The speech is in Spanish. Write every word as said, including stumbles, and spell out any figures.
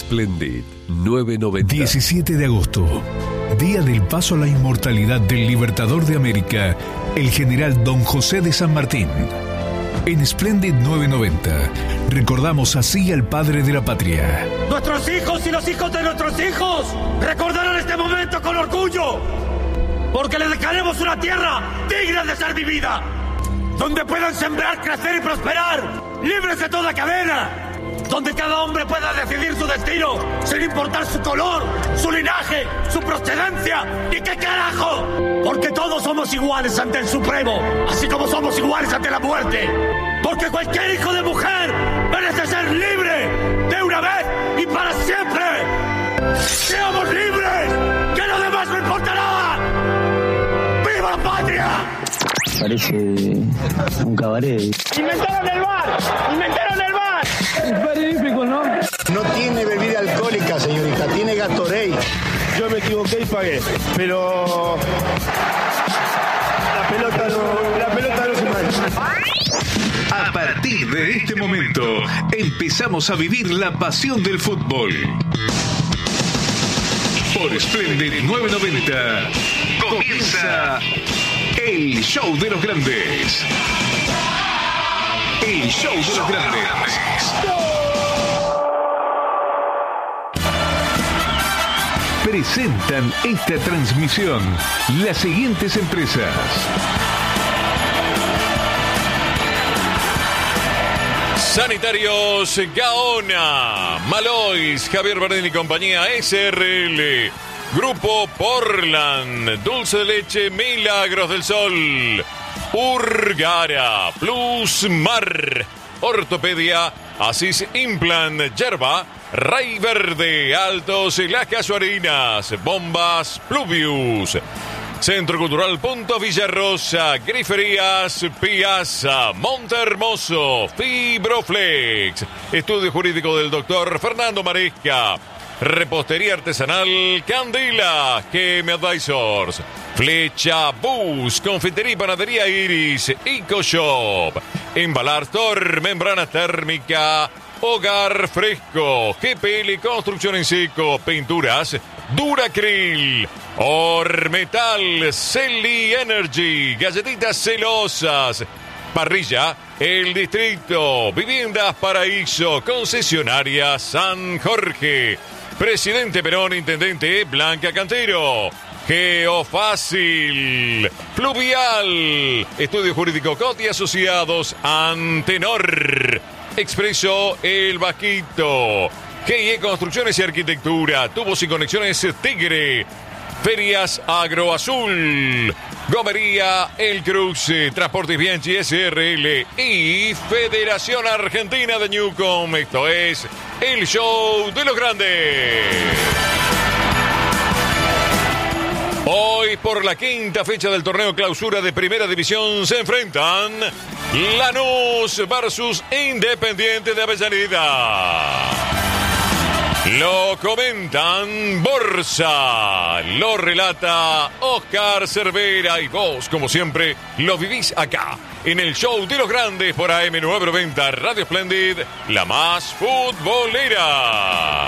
Splendid novecientos noventa. diecisiete de agosto, día del paso a la inmortalidad del Libertador de América, el general Don José de San Martín. En Splendid novecientos noventa, recordamos así al padre de la patria. Nuestros hijos y los hijos de nuestros hijos recordarán este momento con orgullo, porque les dejaremos una tierra digna de ser vivida, donde puedan sembrar, crecer y prosperar, libres de toda cadena, donde cada hombre pueda decidir su destino, sin importar su color, su linaje, su procedencia, y qué carajo, porque todos somos iguales ante el Supremo, así como somos iguales ante la muerte, porque cualquier hijo de mujer merece ser libre, de una vez y para siempre. ¡Seamos libres! ¡Que lo demás no importa nada! ¡Viva la patria! Parece un cabaret. ¡Inventaron el bar! ¡Inventaron el bar! Es magnífico, ¿no? No tiene bebida alcohólica, señorita, tiene Gatorade. Yo me equivoqué y pagué, pero la pelota no, la pelota no se mancha. A partir de este momento, empezamos a vivir la pasión del fútbol. Por Splendid novecientos noventa, comienza el show de los grandes. El show de los grandes. Presentan esta transmisión las siguientes empresas: Sanitarios Gaona, Malois, Javier Bardem y compañía, S R L, Grupo Portland, Dulce de Leche Milagros del Sol, Urgara, Plus Mar, Ortopedia, Asís Implant, Yerba, Ray Verde, Altos Las Casuarinas, Bombas Pluvius, Centro Cultural Punto Villarrosa, Griferías Piazza, Montehermoso, Fibroflex, Estudio Jurídico del doctor Fernando Maresca, Repostería Artesanal Candela, G M Advisors, Flecha Bus, Confitería y Panadería Iris, EcoShop, Embalastor, Membrana Térmica, Hogar Fresco, G P L Construcción en Seco, Pinturas Duracril, Ormetal, Celi Energy, Galletitas Celosas, Parrilla El Distrito, Viviendas Paraíso, Concesionaria San Jorge, Presidente Perón, Intendente Blanca Cantero, Geofácil, Fluvial, Estudio Jurídico Coti Asociados, Antenor, Expreso El Vasquito, G I E Construcciones y Arquitectura, Tubos y Conexiones Tigre, Ferias Agroazul, Gomería El Cruce, Transportes Bianchi S R L y Federación Argentina de Newcom. Esto es el show de los grandes. Hoy, por la quinta fecha del torneo clausura de Primera División, se enfrentan Lanús versus Independiente de Avellaneda. Lo comentan Borsa, lo relata Oscar Cervera y vos, como siempre, lo vivís acá, en el show de los grandes por A M novecientos noventa, Radio Splendid, la más futbolera.